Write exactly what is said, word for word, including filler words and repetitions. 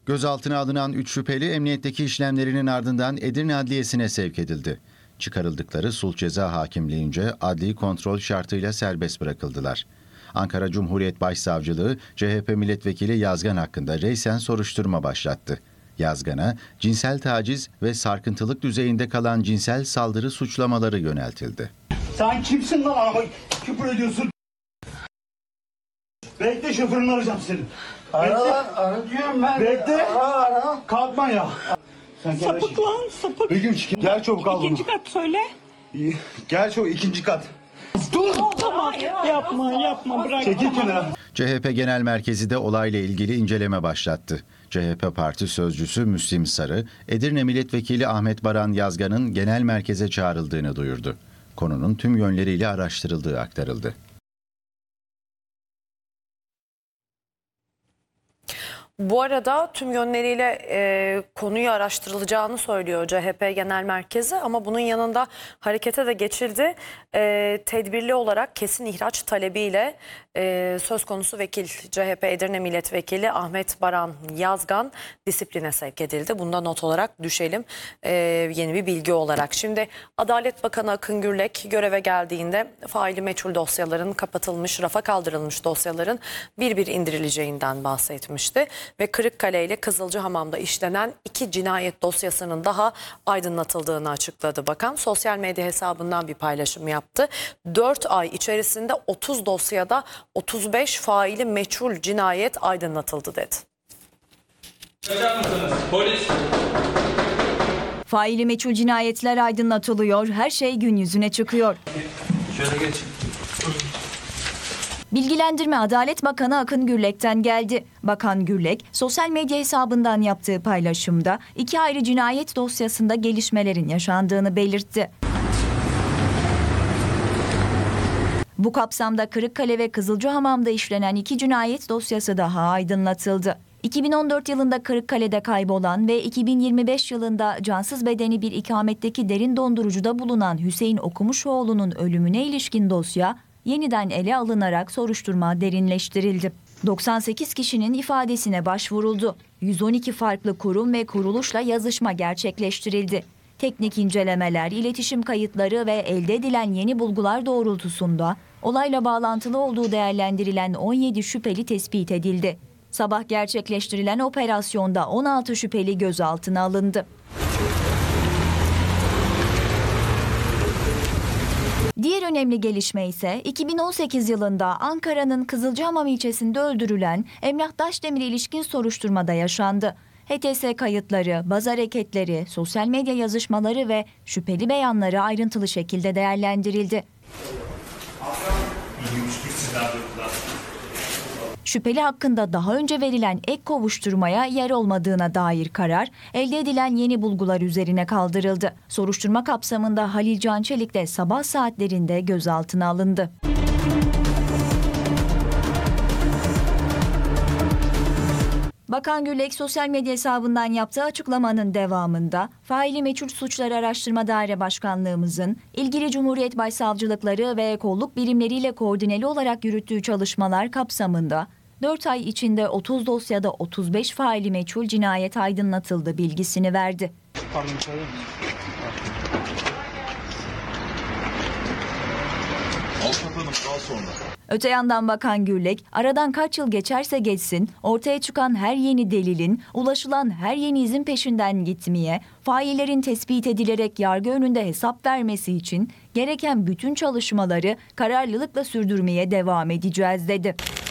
Gözaltına alınan üç şüpheli emniyetteki işlemlerinin ardından Edirne Adliyesi'ne sevk edildi. Çıkarıldıkları sulh ceza hakimliğince adli kontrol şartıyla serbest bırakıldılar. Ankara Cumhuriyet Başsavcılığı C H P milletvekili Yazgan hakkında reysen soruşturma başlattı. Yazgan'a cinsel taciz ve sarkıntılık düzeyinde kalan cinsel saldırı suçlamaları yöneltildi. Sen kimsin lan araba küfür ediyorsun? Bekle, şoförünü arayacağım senin. Ara lan, ara diyorum ben. Bekle. Ara ara. Kalkma ya. Sen Sapık lan sapık. Begüm çık. Gel çabuk al bunu. İkinci kat söyle. İyi. Gel çabuk ikinci kat. Dur. Tamam yapma yapma bırak. Çekil kenara. C H P Genel Merkezi de olayla ilgili inceleme başlattı. C H P Parti Sözcüsü Müslim Sarı, Edirne Milletvekili Ahmet Baran Yazgan'ın genel merkeze çağrıldığını duyurdu. Konunun tüm yönleriyle araştırıldığı aktarıldı. Bu arada tüm yönleriyle e, konuyu araştırılacağını söylüyor C H P Genel Merkezi ama bunun yanında harekete de geçildi. E, tedbirli olarak kesin ihraç talebiyle e, söz konusu vekil C H P Edirne Milletvekili Ahmet Baran Yazgan disipline sevk edildi. Bunda not olarak düşelim e, yeni bir bilgi olarak. Şimdi Adalet Bakanı Akın Gürlek göreve geldiğinde faili meçhul dosyaların kapatılmış, rafa kaldırılmış dosyaların bir bir indirileceğinden bahsetmişti. Ve Kırıkkale ile Kızılcahamam'da işlenen iki cinayet dosyasının daha aydınlatıldığını açıkladı bakan. Sosyal medya hesabından bir paylaşım yaptı. dört ay içerisinde otuz dosyada otuz beş faili meçhul cinayet aydınlatıldı dedi. Polis. Faili meçhul cinayetler aydınlatılıyor, her şey gün yüzüne çıkıyor. Şöyle geç. Bilgilendirme Adalet Bakanı Akın Gürlek'ten geldi. Bakan Gürlek, sosyal medya hesabından yaptığı paylaşımda iki ayrı cinayet dosyasında gelişmelerin yaşandığını belirtti. Bu kapsamda Kırıkkale ve Kızılcahamam'da işlenen iki cinayet dosyası daha aydınlatıldı. iki bin on dört yılında Kırıkkale'de kaybolan ve iki bin yirmi beş yılında cansız bedeni bir ikametteki derin dondurucuda bulunan Hüseyin Okumuşoğlu'nun ölümüne ilişkin dosya yeniden ele alınarak soruşturma derinleştirildi. doksan sekiz kişinin ifadesine başvuruldu. yüz on iki farklı kurum ve kuruluşla yazışma gerçekleştirildi. Teknik incelemeler, iletişim kayıtları ve elde edilen yeni bulgular doğrultusunda olayla bağlantılı olduğu değerlendirilen on yedi şüpheli tespit edildi. Sabah gerçekleştirilen operasyonda on altı şüpheli gözaltına alındı. Diğer önemli gelişme ise iki bin on sekiz yılında Ankara'nın Kızılcahamam ilçesinde öldürülen Emrah Daşdemir'e ilişkin soruşturmada yaşandı. H T S kayıtları, baz hareketleri, sosyal medya yazışmaları ve şüpheli beyanları ayrıntılı şekilde değerlendirildi. Şüpheli hakkında daha önce verilen ek kovuşturmaya yer olmadığına dair karar, elde edilen yeni bulgular üzerine kaldırıldı. Soruşturma kapsamında Halil Can Çelik de sabah saatlerinde gözaltına alındı. Bakan Gürlek sosyal medya hesabından yaptığı açıklamanın devamında faili meçhul suçlar araştırma daire başkanlığımızın ilgili Cumhuriyet Başsavcılıkları ve kolluk birimleriyle koordineli olarak yürüttüğü çalışmalar kapsamında dört ay içinde otuz dosyada otuz beş faili meçhul cinayet aydınlatıldı bilgisini verdi. Pardon, Öte yandan Bakan Gürlek, aradan kaç yıl geçerse geçsin, ortaya çıkan her yeni delilin, ulaşılan her yeni izin peşinden gitmeye, faillerin tespit edilerek yargı önünde hesap vermesi için gereken bütün çalışmaları kararlılıkla sürdürmeye devam edeceğiz dedi.